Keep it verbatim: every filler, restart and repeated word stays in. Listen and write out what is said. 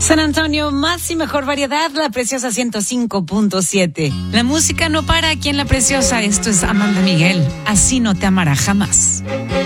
San Antonio, más y mejor variedad, La Preciosa ciento cinco punto siete. La música no para aquí en La Preciosa. Esto es Amanda Miguel. Así no te amará jamás.